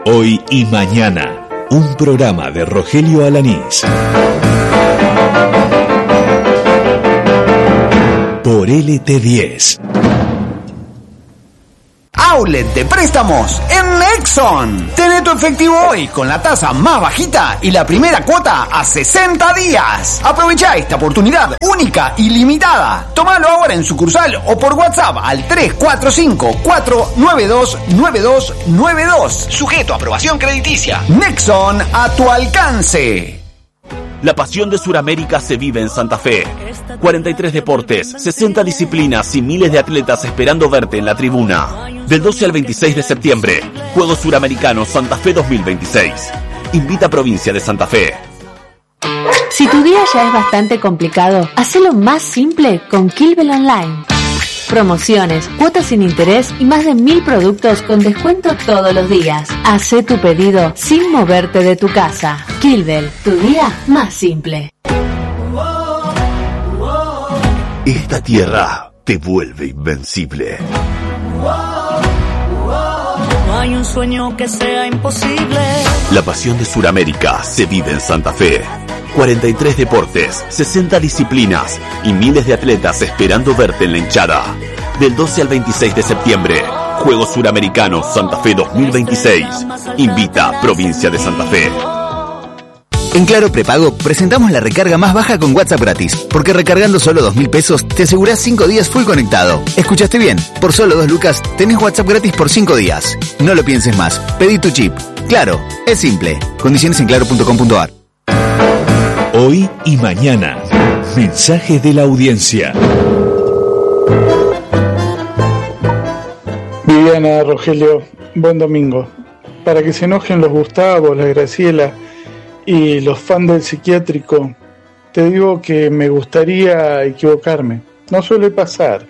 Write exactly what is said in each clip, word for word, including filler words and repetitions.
Hoy y mañana, un programa de Rogelio Alanís. Por L T diez. Outlet de préstamos en Nexon. Tené tu efectivo hoy con la tasa más bajita y la primera cuota a sesenta días. Aprovecha esta oportunidad única y limitada. Tómalo ahora en sucursal o por WhatsApp al tres cuatro cinco, cuatro nueve dos, nueve dos nueve dos. Sujeto a aprobación crediticia. Nexon, a tu alcance. La pasión de Suramérica se vive en Santa Fe. cuarenta y tres deportes, sesenta disciplinas y miles de atletas esperando verte en la tribuna. Del doce al veintiséis de septiembre, Juegos Suramericanos Santa Fe dos mil veintiséis. Invita a Provincia de Santa Fe. Si tu día ya es bastante complicado, hacelo más simple con Kilbel Online. Promociones, cuotas sin interés y más de mil productos con descuento todos los días. Hacé tu pedido sin moverte de tu casa. Kilbel, tu día más simple. Esta tierra te vuelve invencible. No hay un sueño que sea imposible. La pasión de Suramérica se vive en Santa Fe. cuarenta y tres deportes, sesenta disciplinas y miles de atletas esperando verte en la hinchada. Del doce al veintiséis de septiembre, Juegos Suramericanos Santa Fe dos mil veintiséis. Invita Provincia de Santa Fe. En Claro Prepago presentamos la recarga más baja con WhatsApp gratis, porque recargando solo dos mil pesos te asegurás cinco días full conectado. ¿Escuchaste bien? Por solo dos lucas tenés WhatsApp gratis por cinco días. No lo pienses más, pedí tu chip. Claro, es simple. Condiciones en claro punto com punto a r. Hoy y mañana, mensaje de la audiencia. Viviana, Rogelio, buen domingo. Para que se enojen los Gustavos, la Graciela y los fans del psiquiátrico, te digo que me gustaría equivocarme. No suele pasar.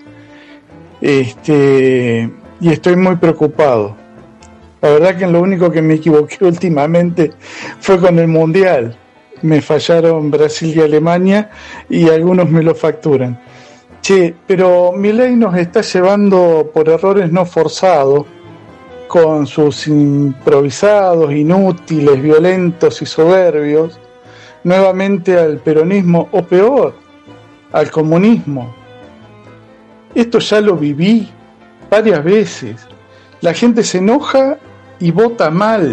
Este, y estoy muy preocupado. La verdad que lo único que me equivoqué últimamente fue con el Mundial. Me fallaron Brasil y Alemania y algunos me lo facturan. Che, pero Milei nos está llevando por errores no forzados, con sus improvisados, inútiles, violentos y soberbios, nuevamente al peronismo o peor, al comunismo. Esto ya lo viví varias veces. La gente se enoja y vota mal.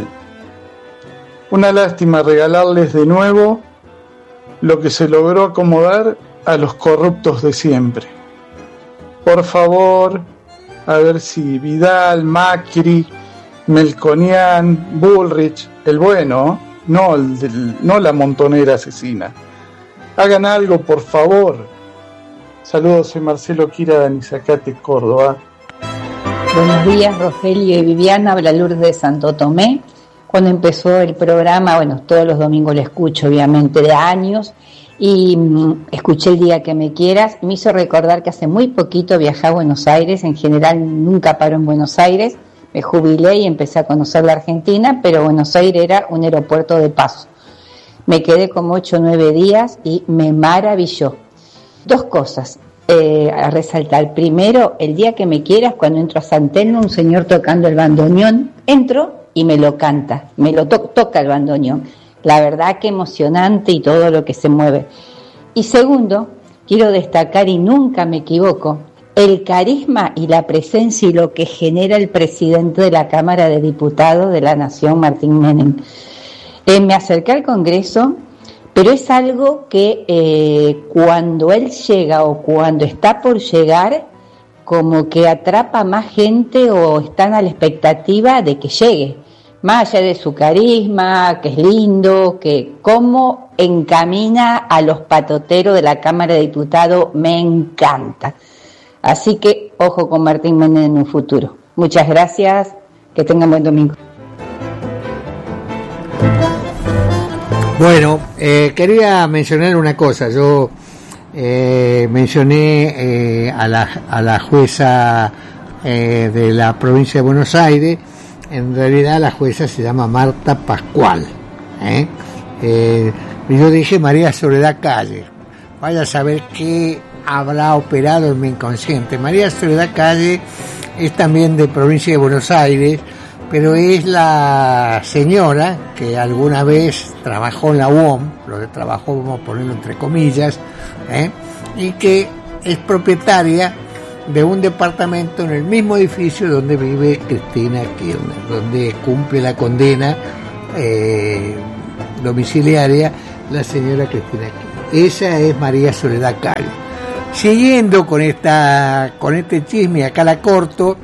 Una lástima regalarles de nuevo lo que se logró acomodar a los corruptos de siempre. Por favor, a ver si Vidal, Macri, Melconian, Bullrich, el bueno, no, el del, no la montonera asesina. Hagan algo, por favor. Saludos, soy Marcelo Quira de Anizacate, Córdoba. Buenos días, Rogelio y Viviana. Habla Lourdes de Santo Tomé. Cuando empezó el programa, bueno, todos los domingos lo escucho, obviamente, de años, y mmm, escuché El Día que Me Quieras. Me hizo recordar que hace muy poquito viajé a Buenos Aires. En general nunca paro en Buenos Aires. Me jubilé y empecé a conocer la Argentina, pero Buenos Aires era un aeropuerto de paso. Me quedé como ocho o nueve días y me maravilló. Dos cosas eh, a resaltar. Primero, El Día que Me Quieras, cuando entro a San Telmo, un señor tocando el bandoneón, entro y me lo canta, me lo to- toca el bandoneón. La verdad que emocionante y todo lo que se mueve. Y segundo, quiero destacar, y nunca me equivoco, el carisma y la presencia y lo que genera el presidente de la Cámara de Diputados de la Nación, Martín Menem. Eh, me acerqué al Congreso, pero es algo que eh, cuando él llega o cuando está por llegar, como que atrapa más gente o están a la expectativa de que llegue. Más allá de su carisma, que es lindo, que cómo encamina a los patoteros de la Cámara de Diputados, me encanta. Así que, ojo con Martín Menem en un futuro. Muchas gracias, que tengan buen domingo. Bueno, eh, quería mencionar una cosa. Yo eh, mencioné eh, a, la, a la jueza eh, de la provincia de Buenos Aires. En realidad la jueza se llama Marta Pascual, ¿eh? Eh, yo dije María Soledad Calle. Vaya a saber qué habrá operado en mi inconsciente. María Soledad Calle es también de provincia de Buenos Aires, pero es la señora que alguna vez trabajó en la U O M, lo de trabajo vamos a ponerlo entre comillas, ¿eh? y que es propietaria de un departamento en el mismo edificio donde vive Cristina Kirchner, donde cumple la condena eh, domiciliaria la señora Cristina Kirchner. Esa es María Soledad Calle. Siguiendo con esta con este chisme, acá la corto,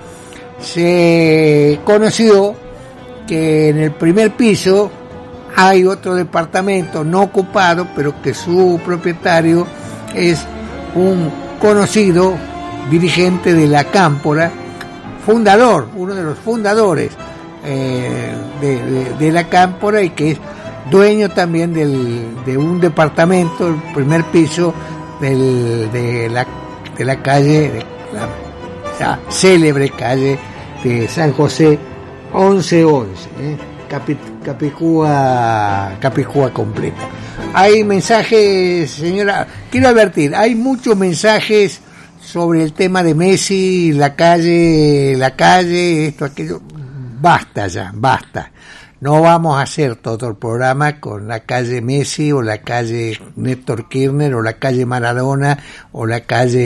se conoció que en el primer piso hay otro departamento no ocupado, pero que su propietario es un conocido dirigente de la Cámpora, fundador, uno de los fundadores eh, de, de, de la Cámpora, y que es dueño también del, de un departamento, el primer piso del, de, la, de la calle, de la, la célebre calle de San José once once, ¿eh? Capi, Capicúa, Capicúa completa. Hay mensajes, señora, quiero advertir, hay muchos mensajes sobre el tema de Messi, la calle, la calle, esto, aquello. Basta ya, basta. No vamos a hacer todo el programa con la calle Messi o la calle Néstor Kirchner o la calle Maradona o la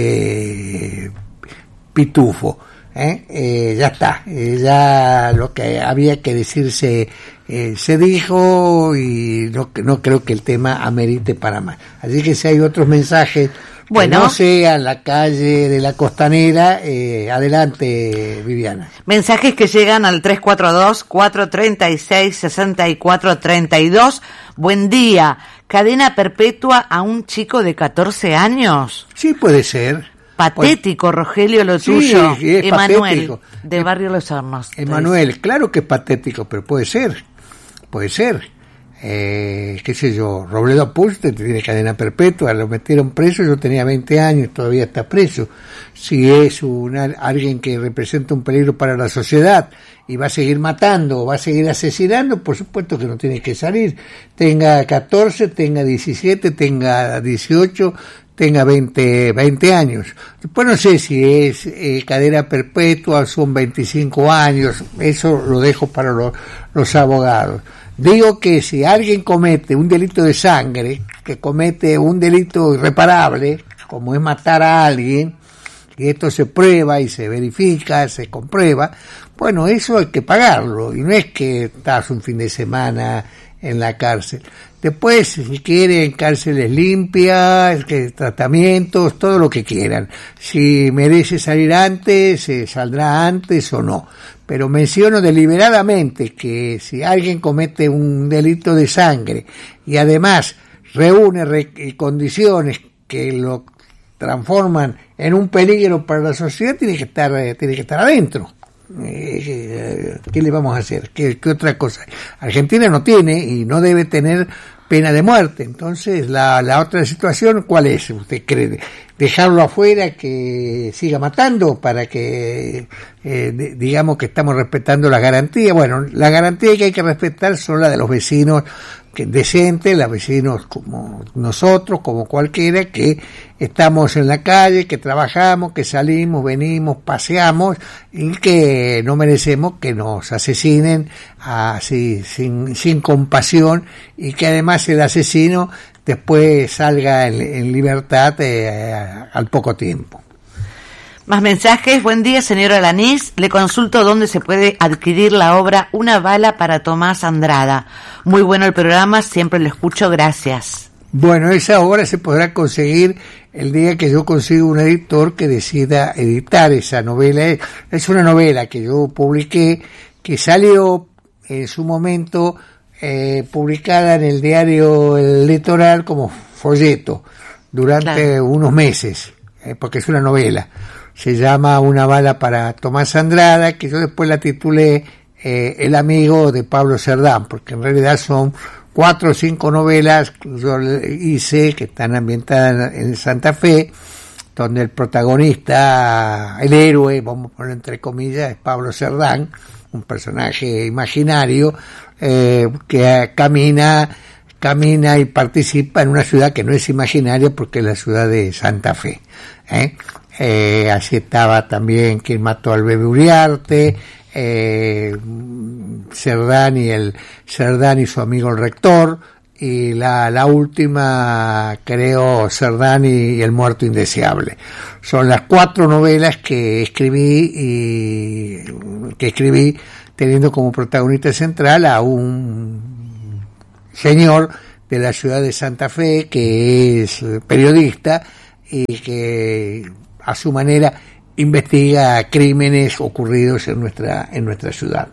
calle Pitufo. ¿eh? Eh, ya está, eh, ya lo que había que decirse eh, se dijo, y no, no creo que el tema amerite para más. Así que si hay otros mensajes, bueno, que no sea la calle de la Costanera, eh, adelante, Viviana. Mensajes que llegan al tres cuatro dos, cuatro tres seis, seis cuatro tres dos. Buen día. ¿Cadena perpetua a un chico de catorce años? Sí, puede ser. Patético, pues, Rogelio, lo sí, tuyo. Sí, es Emanuel, patético. de Barrio Los Hornos. Emanuel, claro que es patético, pero puede ser. Puede ser. Eh, qué sé yo, Robledo Puig tiene cadena perpetua, lo metieron preso, yo tenía veinte años, todavía está preso. Si es un, alguien que representa un peligro para la sociedad y va a seguir matando o va a seguir asesinando, por supuesto que no tiene que salir. Tenga catorce, tenga diecisiete, tenga dieciocho, tenga veinte, veinte años. Después no sé si es eh, cadena perpetua, son veinticinco años, eso lo dejo para lo, los abogados. Digo que si alguien comete un delito de sangre, que comete un delito irreparable, como es matar a alguien, y esto se prueba y se verifica, se comprueba, bueno, eso hay que pagarlo, y no es que estás un fin de semana en la cárcel. Después, si quieren cárceles limpias, que tratamientos, todo lo que quieran. Si merece salir antes, se saldrá antes o no. Pero menciono deliberadamente que si alguien comete un delito de sangre y además reúne re- condiciones que lo transforman en un peligro para la sociedad, tiene que estar, tiene que estar adentro. Eh, ¿Qué le vamos a hacer? ¿Qué, qué otra cosa? Argentina no tiene y no debe tener pena de muerte. Entonces, la, la otra situación, ¿cuál es? ¿Usted cree dejarlo afuera, que siga matando para que eh, de, digamos que estamos respetando las garantías? Bueno, la garantía que hay que respetar son las de los vecinos que decentes, los vecinos como nosotros, como cualquiera, que estamos en la calle, que trabajamos, que salimos, venimos, paseamos, y que no merecemos que nos asesinen así, sin, sin compasión, y que además el asesino después salga en, en libertad eh, al poco tiempo. Más mensajes. Buen día, señor Alanís. Le consulto dónde se puede adquirir la obra Una bala para Tomás Andrada. Muy bueno el programa, siempre lo escucho, gracias. Bueno, esa obra se podrá conseguir el día que yo consiga un editor que decida editar esa novela. Es una novela que yo publiqué, que salió en su momento eh, publicada en el diario El Litoral como folleto durante claro. unos meses, eh, porque es una novela. Se llama Una bala para Tomás Andrada, que yo después la titulé eh, El amigo de Pablo Cerdán, porque en realidad son cuatro o cinco novelas que yo hice, que están ambientadas en Santa Fe, donde el protagonista, el héroe, vamos a ponerlo entre comillas, es Pablo Cerdán, un personaje imaginario eh, que camina, camina y participa en una ciudad que no es imaginaria porque es la ciudad de Santa Fe. ¿eh? Eh, así estaba también Quien mató al bebé Uriarte, eh, Cerdán y el Cerdán y su amigo el rector, y la, la última, creo, Cerdán y, y el muerto indeseable. Son las cuatro novelas que escribí y que escribí teniendo como protagonista central a un señor de la ciudad de Santa Fe que es periodista y que a su manera investiga crímenes ocurridos en nuestra en nuestra ciudad.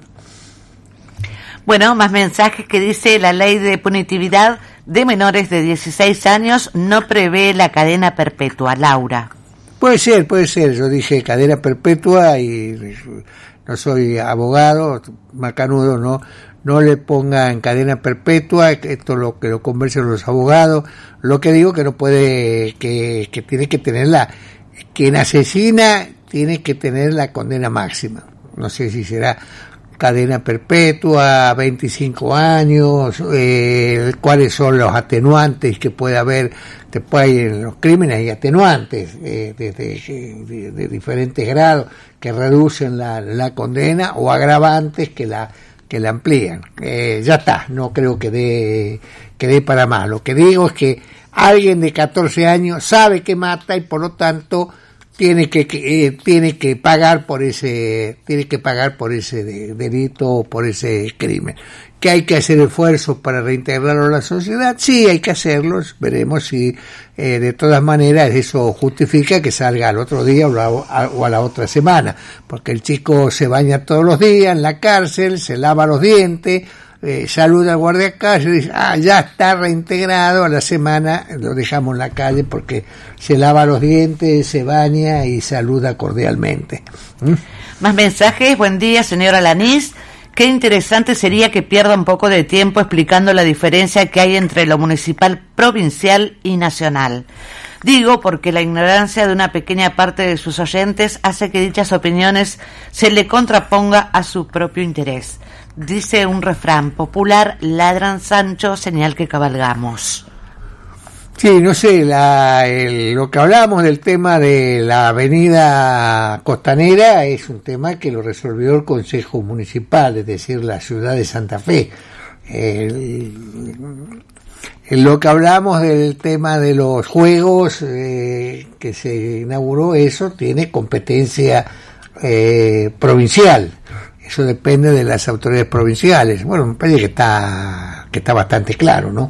Bueno, más mensajes que dice: la ley de punitividad de menores de dieciséis años no prevé la cadena perpetua. Laura. Puede ser, puede ser. Yo dije cadena perpetua y no soy abogado, macanudo, no no le pongan cadena perpetua, esto lo que lo conversan los abogados. Lo que digo que no puede, que, que tiene que tener la, quien asesina tiene que tener la condena máxima. No sé si será cadena perpetua, veinticinco años, eh, cuáles son los atenuantes que puede haber. Después hay en los crímenes hay atenuantes eh, de, de, de, de diferentes grados que reducen la, la condena, o agravantes que la que la amplían. Eh, ya está, no creo que dé que dé para más. Lo que digo es que alguien de catorce años sabe que mata y por lo tanto tiene que, que eh, tiene que pagar por ese tiene que pagar por ese de, delito o por ese crimen. ¿Que hay que hacer esfuerzos para reintegrarlo a la sociedad? Sí, hay que hacerlos. Veremos si eh, de todas maneras eso justifica que salga al otro día o, la, a, o a la otra semana, porque el chico se baña todos los días en la cárcel, se lava los dientes, eh, saluda al guardia de calle y dice: ah, ya está reintegrado. A la semana lo dejamos en la calle porque se lava los dientes, se baña y saluda cordialmente. ¿Mm? Más mensajes. Buen día, señora Lanís. Qué interesante sería que pierda un poco de tiempo explicando la diferencia que hay entre lo municipal, provincial y nacional. Digo porque la ignorancia de una pequeña parte de sus oyentes hace que dichas opiniones se le contraponga a su propio interés. Dice un refrán popular: ladran Sancho, señal que cabalgamos. Sí, no sé, la, el, lo que hablamos del tema de la avenida Costanera es un tema que lo resolvió el Consejo Municipal, es decir, la ciudad de Santa Fe. El, el, lo que hablamos del tema de los juegos eh, que se inauguró, eso tiene competencia eh, provincial. Eso depende de las autoridades provinciales. Bueno, me parece que está, que está bastante claro, ¿no?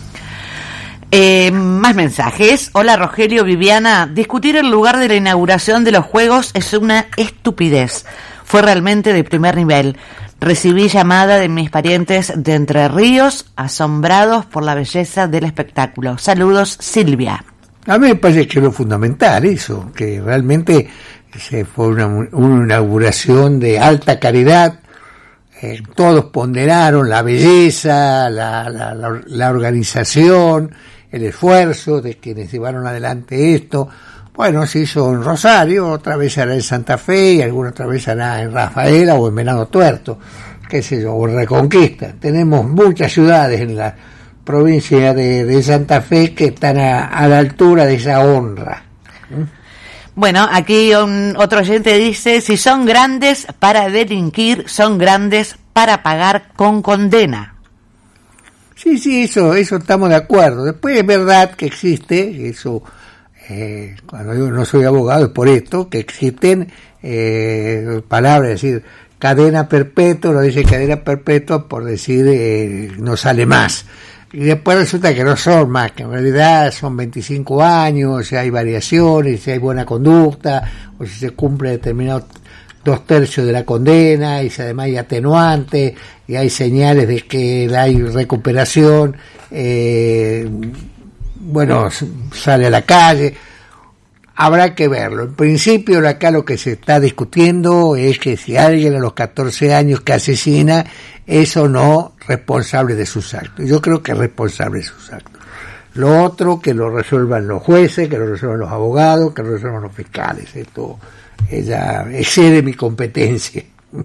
Eh, más mensajes. Hola, Rogelio, Viviana. Discutir el lugar de la inauguración de los juegos es una estupidez. Fue realmente de primer nivel. Recibí llamada de mis parientes de Entre Ríos, asombrados por la belleza del espectáculo. Saludos, Silvia. A mí me parece que es lo fundamental eso, que realmente se fue una, una inauguración de alta calidad. Eh, todos ponderaron la belleza, la, la, la, la organización, el esfuerzo de quienes llevaron adelante esto. Bueno, se hizo en Rosario, otra vez hará en Santa Fe y alguna otra vez hará en Rafaela o en Venado Tuerto, qué sé yo, o en Reconquista. Tenemos muchas ciudades en la provincia de, de Santa Fe que están a, a la altura de esa honra. ¿Mm? Bueno, aquí un, otro oyente dice: si son grandes para delinquir, son grandes para pagar con condena. Sí, sí, eso, eso estamos de acuerdo. Después es verdad que existe, eso, eh, cuando yo no soy abogado es por esto, que existen eh, palabras, es decir, cadena perpetua, lo dice cadena perpetua por decir eh, no sale más. Y después resulta que no son más, que en realidad son veinticinco años, si hay variaciones, si hay buena conducta, o si se cumple determinado dos tercios de la condena, y si además hay atenuantes, y hay señales de que hay recuperación, eh, bueno, sale a la calle. Habrá que verlo. En principio, acá lo que se está discutiendo es que si alguien a los catorce años que asesina es o no responsable de sus actos. Yo creo que es responsable de sus actos. Lo otro, que lo resuelvan los jueces, que lo resuelvan los abogados, que lo resuelvan los fiscales. Esto ella excede mi competencia.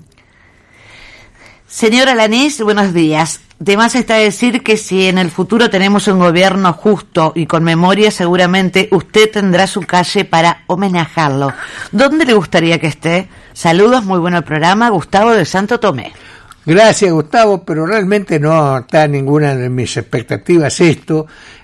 Señora Lanís, buenos días. De más está decir que si en el futuro tenemos un gobierno justo y con memoria, seguramente usted tendrá su calle para homenajearlo. ¿Dónde le gustaría que esté? Saludos, muy bueno el programa. Gustavo de Santo Tomé. Gracias, Gustavo, pero realmente no está ninguna de mis expectativas esto,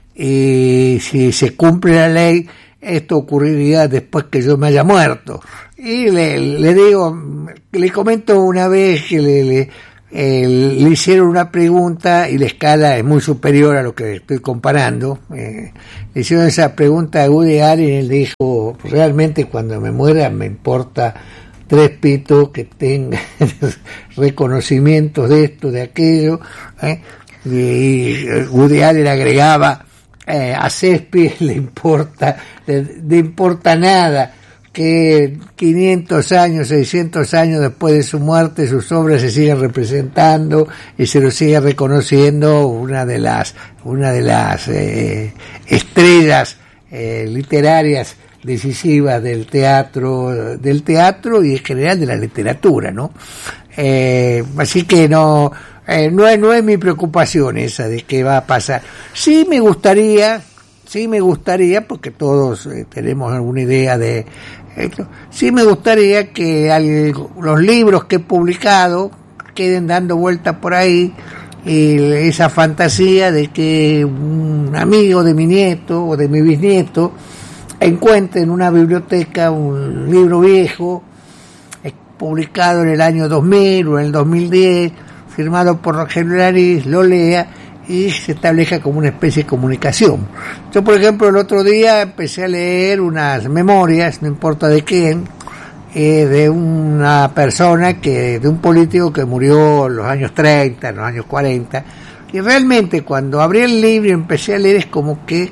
y si se cumple la ley, esto ocurriría después que yo me haya muerto. Y le, le digo, le comento una vez que le, le, eh, le hicieron una pregunta y la escala es muy superior a lo que estoy comparando. Eh, le hicieron esa pregunta a Woody Allen y él dijo, realmente cuando me muera me importa tres pitos que tengan reconocimientos de esto, de aquello, ¿eh? Y Woody Allen agregaba, eh, a Shakespeare le importa, le, le importa nada que quinientos años, seiscientos años después de su muerte sus obras se sigan representando y se lo siga reconociendo una de las, una de las eh, estrellas eh, literarias decisivas del teatro, del teatro y en general de la literatura, ¿no? Eh, así que no, eh, no es, no es mi preocupación esa de qué va a pasar. Sí me gustaría, sí me gustaría, porque todos eh, tenemos alguna idea de esto, sí me gustaría que al, los libros que he publicado queden dando vueltas por ahí, y esa fantasía de que un amigo de mi nieto o de mi bisnieto encuentre en una biblioteca un libro viejo publicado en el año dos mil o en el dos mil diez, firmado por Rogelio Laniz, lo lea y se establezca como una especie de comunicación. Yo, por ejemplo, el otro día empecé a leer unas memorias, no importa de quién, eh, de una persona, que de un político que murió en los años treinta, en los años cuarenta, y realmente cuando abrí el libro y empecé a leer es como que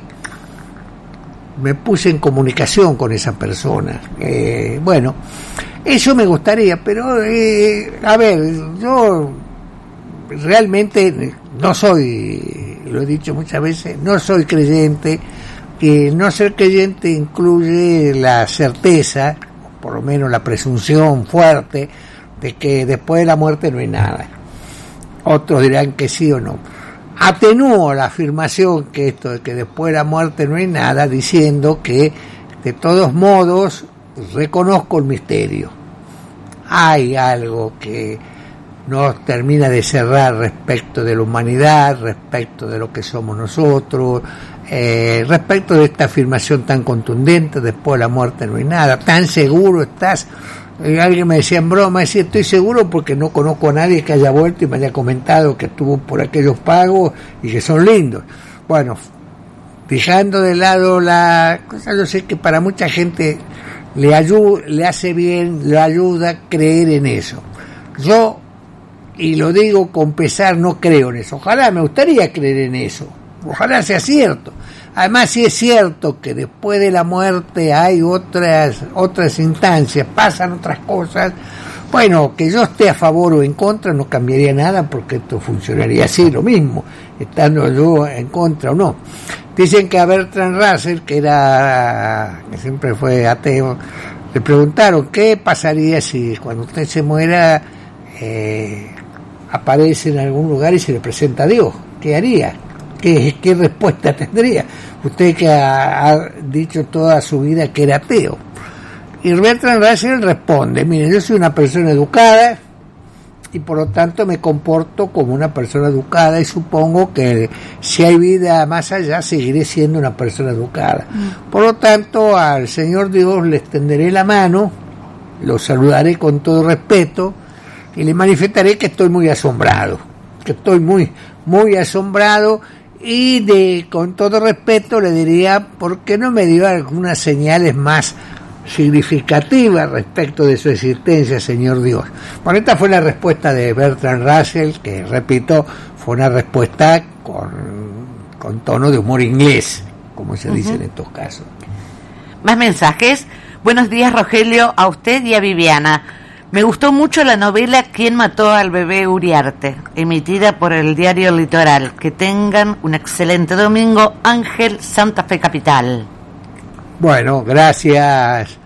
me puse en comunicación con esa persona. Eh, bueno, eso me gustaría, pero eh, a ver, yo realmente no soy, lo he dicho muchas veces, no soy creyente, que no ser creyente incluye la certeza, por lo menos la presunción fuerte, de que después de la muerte no hay nada. Otros dirán que sí o no. Atenúo la afirmación que esto de que después de la muerte no hay nada, diciendo que de todos modos reconozco el misterio. Hay algo que nos termina de cerrar respecto de la humanidad, respecto de lo que somos nosotros, eh, respecto de esta afirmación tan contundente, después de la muerte no hay nada. ¿Tan seguro estás? Eh, alguien me decía en broma, decía, estoy seguro porque no conozco a nadie que haya vuelto y me haya comentado que estuvo por aquellos pagos y que son lindos. Bueno, dejando de lado la cosa, yo sé que para mucha gente le ayuda, le hace bien, le ayuda a creer en eso. Yo, y lo digo con pesar, no creo en eso. Ojalá, me gustaría creer en eso. Ojalá sea cierto. Además, si es cierto que después de la muerte hay otras otras instancias, pasan otras cosas, bueno, que yo esté a favor o en contra no cambiaría nada, porque esto funcionaría así, lo mismo, estando yo en contra o no. Dicen que a Bertrand Russell, que era, que siempre fue ateo, le preguntaron qué pasaría si cuando usted se muera eh, aparece en algún lugar y se le presenta a Dios. ¿Qué haría? ¿Qué, qué respuesta tendría? Usted que ha, ha dicho toda su vida que era ateo. Y Bertrand Russell responde, mire, yo soy una persona educada y por lo tanto me comporto como una persona educada y supongo que si hay vida más allá seguiré siendo una persona educada. Mm. Por lo tanto, al Señor Dios le extenderé la mano, lo saludaré con todo respeto y le manifestaré que estoy muy asombrado, que estoy muy, muy asombrado. Y de con todo respeto le diría, ¿por qué no me dio algunas señales más significativas respecto de su existencia, Señor Dios? Bueno, esta fue la respuesta de Bertrand Russell, que, repito, fue una respuesta con, con tono de humor inglés, como se uh-huh. dice en estos casos. Más mensajes. Buenos días, Rogelio, a usted y a Viviana. Me gustó mucho la novela ¿Quién mató al bebé Uriarte?, emitida por el diario Litoral. Que tengan un excelente domingo. Ángel, Santa Fe Capital. Bueno, gracias.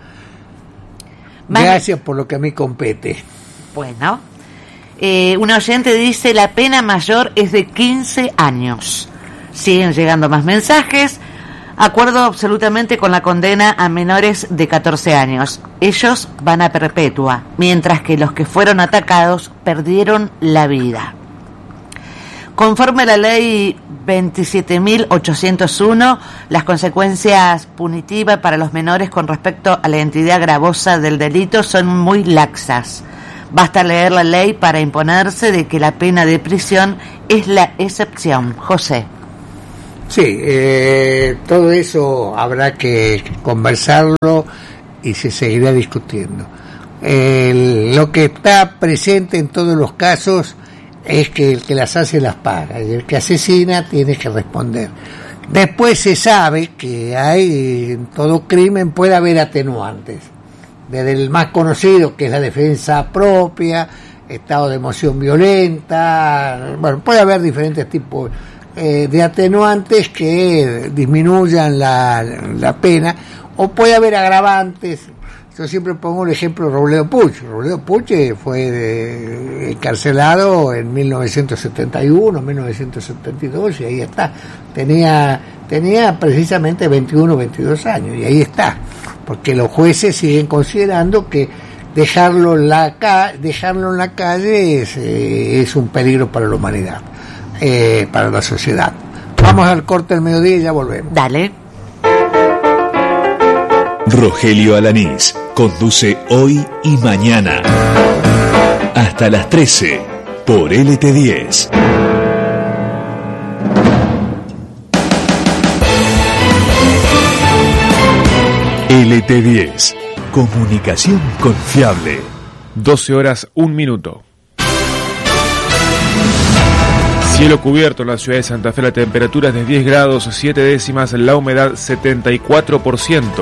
Más gracias por lo que a mí compete. Bueno, eh, un oyente dice, la pena mayor es de quince años. Siguen llegando más mensajes. Acuerdo absolutamente con la condena a menores de catorce años. Ellos van a perpetua, mientras que los que fueron atacados perdieron la vida. Conforme a la ley veintisiete mil ochocientos uno, las consecuencias punitivas para los menores con respecto a la entidad gravosa del delito son muy laxas. Basta leer la ley para imponerse de que la pena de prisión es la excepción. José. Sí, eh, todo eso habrá que conversarlo y se seguirá discutiendo. Eh, lo que está presente en todos los casos es que el que las hace las paga y el que asesina tiene que responder. Después se sabe que hay, en todo crimen puede haber atenuantes, desde el más conocido, que es la defensa propia, estado de emoción violenta, bueno, puede haber diferentes tipos eh, de atenuantes que disminuyan la, la pena, o puede haber agravantes. Yo siempre pongo el ejemplo de Robledo Puig. Robledo Puig fue de, encarcelado en mil novecientos setenta y uno, mil novecientos setenta y dos, y ahí está. Tenía, tenía precisamente veintiuno, veintidós años, y ahí está. Porque los jueces siguen considerando que dejarlo en la, ca- dejarlo en la calle es, eh, es un peligro para la humanidad, eh, para la sociedad. Vamos al corte del mediodía y ya volvemos. Dale. Rogelio Alanís conduce Hoy y Mañana hasta las trece por L T diez. L T diez, comunicación confiable. doce horas, un minuto. Cielo cubierto en la ciudad de Santa Fe, la temperatura es de diez grados, siete décimas, la humedad setenta y cuatro por ciento.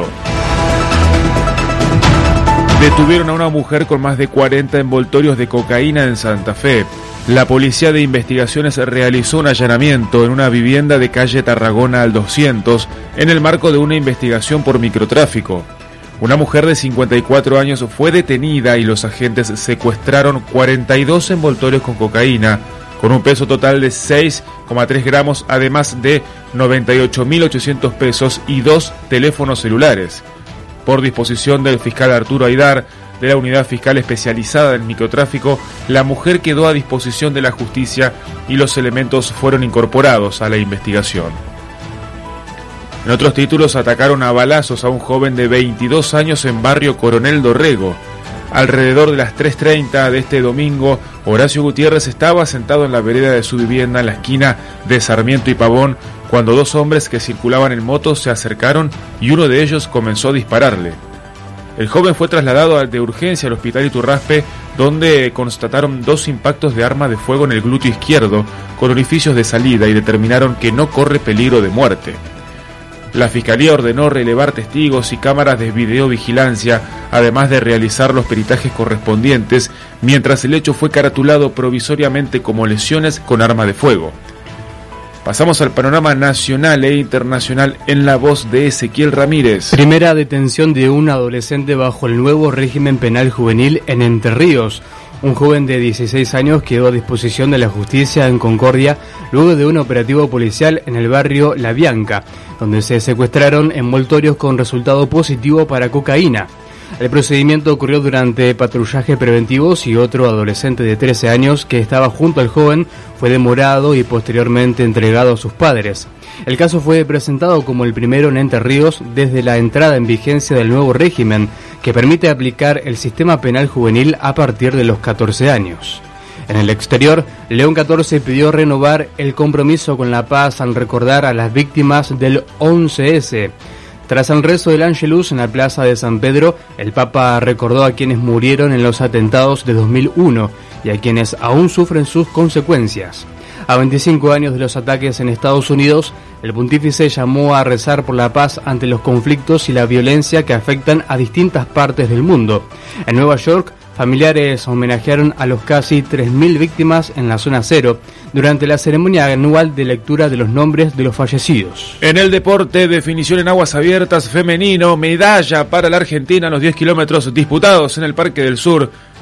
Detuvieron a una mujer con más de cuarenta envoltorios de cocaína en Santa Fe. La Policía de Investigaciones realizó un allanamiento en una vivienda de calle Tarragona al doscientos en el marco de una investigación por microtráfico. Una mujer de cincuenta y cuatro años fue detenida y los agentes secuestraron cuarenta y dos envoltorios con cocaína, con un peso total de seis coma tres gramos, además de noventa y ocho mil ochocientos pesos y dos teléfonos celulares. Por disposición del fiscal Arturo Aidar, de la Unidad Fiscal Especializada en Microtráfico, la mujer quedó a disposición de la justicia y los elementos fueron incorporados a la investigación. En otros títulos, atacaron a balazos a un joven de veintidós años en barrio Coronel Dorrego. Alrededor de las tres treinta de este domingo, Horacio Gutiérrez estaba sentado en la vereda de su vivienda en la esquina de Sarmiento y Pavón, cuando dos hombres que circulaban en moto se acercaron y uno de ellos comenzó a dispararle. El joven fue trasladado de urgencia al hospital Iturraspe, donde constataron dos impactos de arma de fuego en el glúteo izquierdo, con orificios de salida, y determinaron que no corre peligro de muerte. La Fiscalía ordenó relevar testigos y cámaras de videovigilancia, además de realizar los peritajes correspondientes, mientras el hecho fue caratulado provisoriamente como lesiones con arma de fuego. Pasamos al panorama nacional e internacional en la voz de Ezequiel Ramírez. Primera detención de un adolescente bajo el nuevo régimen penal juvenil en Entre Ríos. Un joven de dieciséis años quedó a disposición de la justicia en Concordia luego de un operativo policial en el barrio La Bianca, donde se secuestraron envoltorios con resultado positivo para cocaína. El procedimiento ocurrió durante patrullajes preventivos y otro adolescente de trece años que estaba junto al joven fue demorado y posteriormente entregado a sus padres. El caso fue presentado como el primero en Entre Ríos desde la entrada en vigencia del nuevo régimen que permite aplicar el sistema penal juvenil a partir de los catorce años. En el exterior, León catorce pidió renovar el compromiso con la paz al recordar a las víctimas del once ese. Tras el rezo del Ángelus en la plaza de San Pedro, el Papa recordó a quienes murieron en los atentados de dos mil uno y a quienes aún sufren sus consecuencias. A veinticinco años de los ataques en Estados Unidos, el pontífice llamó a rezar por la paz ante los conflictos y la violencia que afectan a distintas partes del mundo. En Nueva York, familiares homenajearon a los casi tres mil víctimas en la zona cero durante la ceremonia anual de lectura de los nombres de los fallecidos. En el deporte, definición en aguas abiertas femenino, medalla para la Argentina en los diez kilómetros disputados en el Parque del Sur.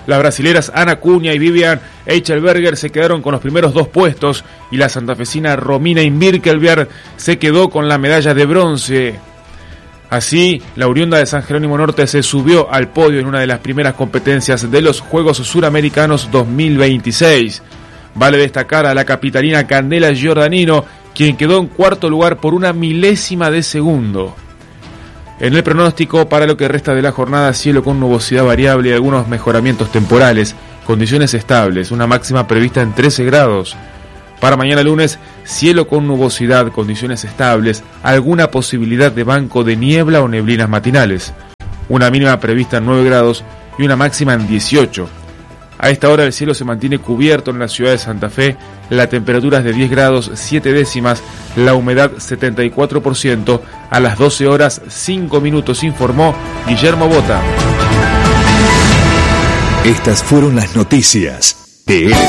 Las brasileras Ana Cunha y Vivian Eichelberger se quedaron con los primeros dos puestos y la santafesina Romina Invirkelbjerg se quedó con la medalla de bronce. Así, la oriunda de San Jerónimo Norte se subió al podio en una de las primeras competencias de los Juegos Suramericanos dos mil veintiséis. Vale destacar a la capitalina Candela Giordanino, quien quedó en cuarto lugar por una milésima de segundo. En el pronóstico para lo que resta de la jornada, cielo con nubosidad variable y algunos mejoramientos temporales, condiciones estables, una máxima prevista en trece grados. Para mañana lunes, cielo con nubosidad, condiciones estables, alguna posibilidad de banco de niebla o neblinas matinales. Una mínima prevista en nueve grados y una máxima en dieciocho. A esta hora el cielo se mantiene cubierto en la ciudad de Santa Fe, la temperatura es de diez grados siete décimas, la humedad setenta y cuatro por ciento, a las doce horas cinco minutos, informó Guillermo Bota. Estas fueron las noticias de